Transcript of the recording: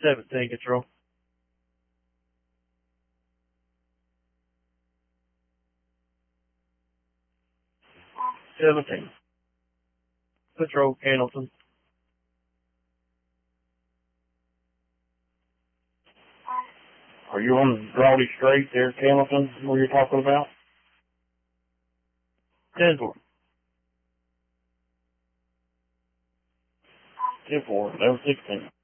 17, control. 17. Control, Hamilton. Are you on Drawley Strait there, Hamilton, where you're talking about? 10-4. 10-4, that was 16.